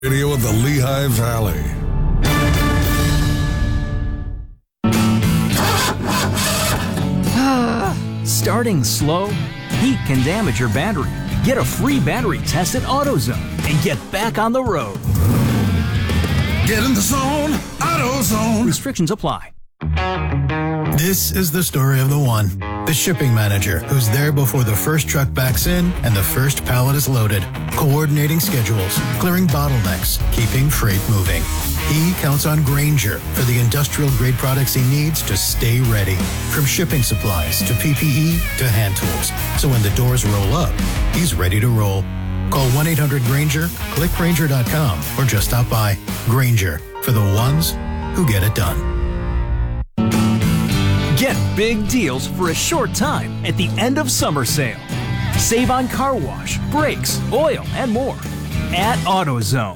Radio of the Lehigh Valley. Starting slow? Heat can damage your battery. Get a free battery test at AutoZone and get back on the road. Get in the zone, AutoZone. Restrictions apply. This is the story of the one, the shipping manager who's there before the first truck backs in and the first pallet is loaded, coordinating schedules, clearing bottlenecks, keeping freight moving. He counts on Grainger for the industrial-grade products he needs to stay ready, from shipping supplies to PPE to hand tools. So when the doors roll up, he's ready to roll. Call 1-800-GRAINGER, click Grainger.com, or just stop by. Grainger, for the ones who get it done. Get big deals for a short time at the end of summer sale. Save on car wash, brakes, oil, and more at AutoZone.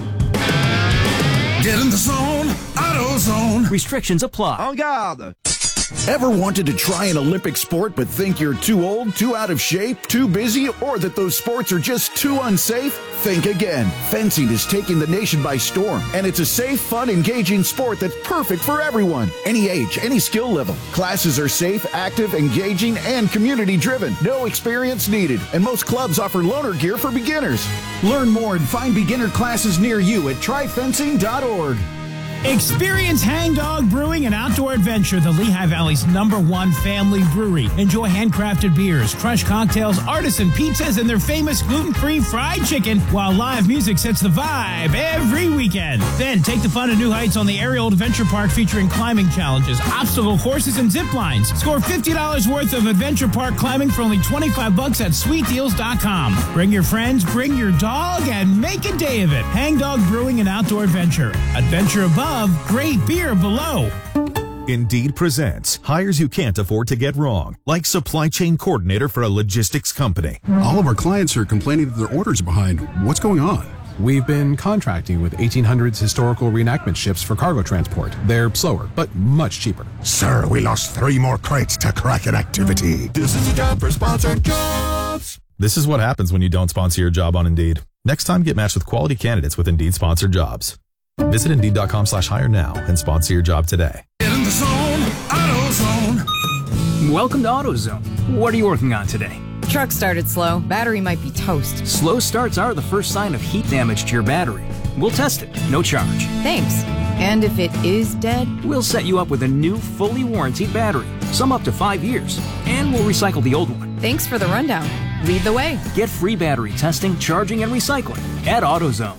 Get in the zone, AutoZone. Restrictions apply. En garde! Ever wanted to try an Olympic sport but think you're too old, too out of shape, too busy, or that those sports are just too unsafe? Think again. Fencing is taking the nation by storm, and it's a safe, fun, engaging sport that's perfect for everyone. Any age, any skill level. Classes are safe, active, engaging, and community-driven. No experience needed, and most clubs offer loaner gear for beginners. Learn more and find beginner classes near you at tryfencing.org. Experience Hangdog Brewing and Outdoor Adventure, the Lehigh Valley's #1 family brewery. Enjoy handcrafted beers, crushed cocktails, artisan pizzas, and their famous gluten-free fried chicken, while live music sets the vibe every weekend. Then take the fun to new heights on the Aerial Adventure Park, featuring climbing challenges, obstacle courses, and zip lines. Score $50 worth of Adventure Park climbing for only $25 at sweetdeals.com. Bring your friends, bring your dog, and make a day of it. Hangdog Brewing and Outdoor Adventure. Adventure above, great beer below. Indeed presents hires you can't afford to get wrong, like supply chain coordinator for a logistics company. All of our clients are complaining that their orders are behind. What's going on? We've been contracting with 1800s historical reenactment ships for cargo transport. They're slower, but much cheaper. Sir, we lost 3 more crates to Kraken activity. This is a job for sponsored jobs. This is what happens when you don't sponsor your job on Indeed. Next time, get matched with quality candidates with Indeed sponsored jobs. Visit Indeed.com/hire now and sponsor your job today. Get in the zone, AutoZone. Welcome to AutoZone. What are you working on today? Truck started slow. Battery might be toast. Slow starts are the first sign of heat damage to your battery. We'll test it, no charge. Thanks. And if it is dead? We'll set you up with a new, fully warranted battery, some up to 5 years, and we'll recycle the old one. Thanks for the rundown. Lead the way. Get free battery testing, charging, and recycling at AutoZone.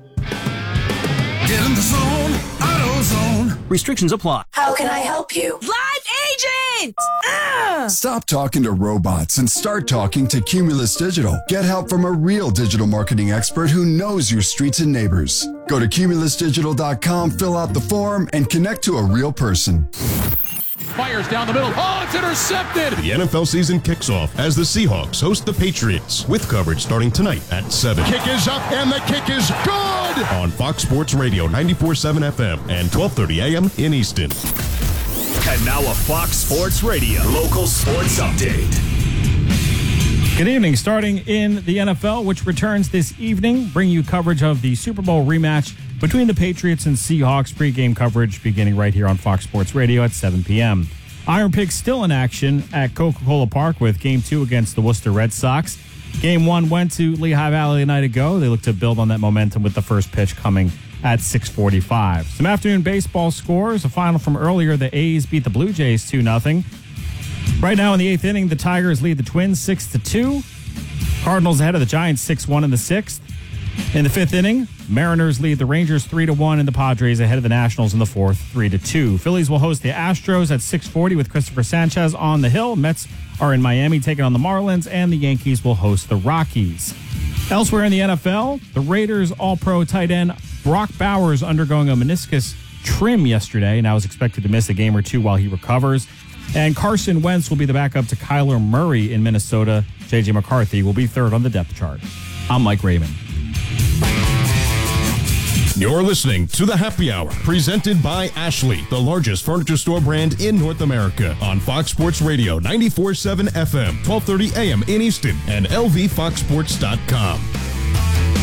Get in the zone, AutoZone. Restrictions apply. How can I help you? Live agent! Stop talking to robots and start talking to Cumulus Digital. Get help from a real digital marketing expert who knows your streets and neighbors. Go to cumulusdigital.com, fill out the form, and connect to a real person. Fires down the middle. Oh, it's intercepted! The NFL season kicks off as the Seahawks host the Patriots, with coverage starting tonight at 7. Kick is up, and the kick is good! On Fox Sports Radio 94.7 FM and 12:30 a.m. in Easton. And now a Fox Sports Radio local sports update. Good evening. Starting in the NFL, which returns this evening, bring you coverage of the Super Bowl rematch between the Patriots and Seahawks. Pregame coverage beginning right here on Fox Sports Radio at 7 p.m. Iron Pigs still in action at Coca-Cola Park with Game 2 against the Worcester Red Sox. Game 1 went to Lehigh Valley a night ago. They look to build on that momentum with the first pitch coming at 6:45. Some afternoon baseball scores. A final from earlier, the A's beat the Blue Jays 2-0. Right now in the 8th inning, the Tigers lead the Twins 6-2. Cardinals ahead of the Giants 6-1 in the 6th. In the 5th inning, Mariners lead the Rangers 3-1, and the Padres ahead of the Nationals in the 4th 3-2. Phillies will host the Astros at 6:40 with Christopher Sanchez on the hill. Mets are in Miami taking on the Marlins, and the Yankees will host the Rockies. Elsewhere in the NFL, the Raiders All-Pro tight end Brock Bowers undergoing a meniscus trim yesterday, and now is expected to miss a game or two while he recovers. And Carson Wentz will be the backup to Kyler Murray in Minnesota. J.J. McCarthy will be third on the depth chart. I'm Mike Raymond. You're listening to The Happy Hour, presented by Ashley, the largest furniture store brand in North America, on Fox Sports Radio 94.7 FM, 12:30 a.m. in Easton, and lvfoxsports.com.